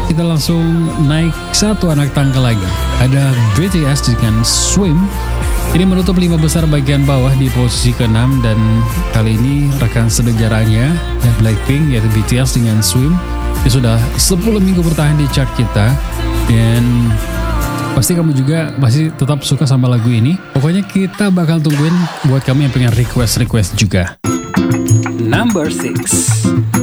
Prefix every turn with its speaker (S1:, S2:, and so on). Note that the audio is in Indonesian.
S1: kita langsung naik satu anak tangga lagi. Ada BTS dengan Swim. Ini menutup 5 besar bagian bawah di posisi ke-6, dan kali ini rekan senegaranya ya Blackpink yaitu BTS dengan Swim ini sudah 10 minggu bertahan di chart kita, dan pasti kamu juga masih tetap suka sama lagu ini. Pokoknya kita bakal tungguin buat kamu yang pengen request juga.
S2: Number 6.